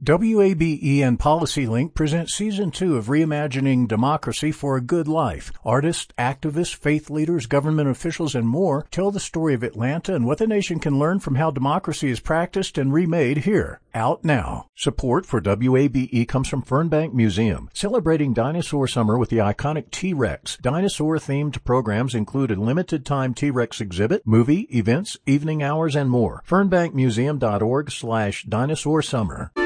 WABE and PolicyLink present Season 2 of Reimagining Democracy for a Good Life. Artists, activists, faith leaders, government officials, and more tell the story of Atlanta and what the nation can learn from how democracy is practiced and remade here. Out now. Support for WABE comes from Fernbank Museum, celebrating Dinosaur Summer with the iconic T-Rex. Dinosaur-themed programs include a limited-time T-Rex exhibit, movie, events, evening hours, and more. FernbankMuseum.org/DinosaurSummer.